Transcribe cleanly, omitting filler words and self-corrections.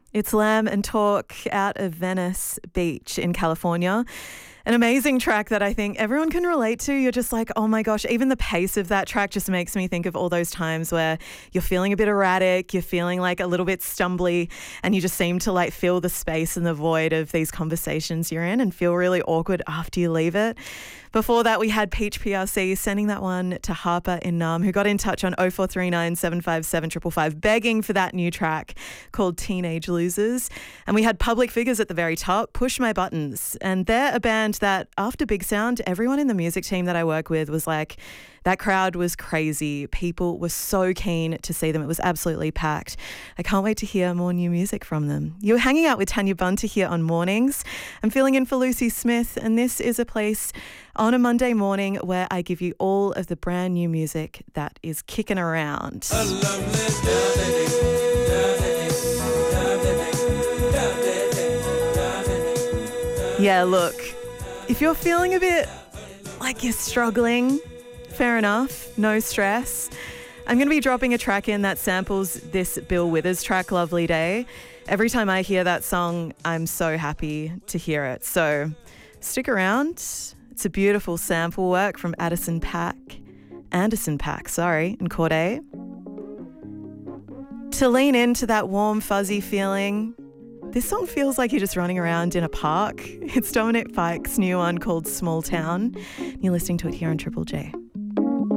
It's Lamb and Talk out of Venice Beach in California. An amazing track that I think everyone can relate to. You're just like, oh my gosh, even the pace of that track just makes me think of all those times where you're feeling a bit erratic, you're feeling like a little bit stumbly, and you just seem to like fill the space and the void of these conversations you're in and feel really awkward after you leave it. Before that, we had Peach PRC sending that one to Harper in Nam, who got in touch on 0439 757 555, begging for that new track called Teenage Losers. And we had Public Figures at the very top, Push My Buttons. And they're a band that after Big Sound, everyone in the music team that I work with was like, that crowd was crazy. People were so keen to see them. It was absolutely packed. I can't wait to hear more new music from them. You're hanging out with Tanya Bunter here on Mornings. I'm filling in for Lucy Smith, and this is a place on a Monday morning where I give you all of the brand new music that is kicking around. Yeah, look, if you're feeling a bit like you're struggling, fair enough, no stress. I'm going to be dropping a track in that samples this Bill Withers track, Lovely Day. Every time I hear that song, I'm so happy to hear it. So stick around. It's a beautiful sample work from Anderson .Paak, and Corday. To lean into that warm, fuzzy feeling, this song feels like you're just running around in a park. It's Dominic Fike's new one called Small Town. You're listening to it here on Triple J.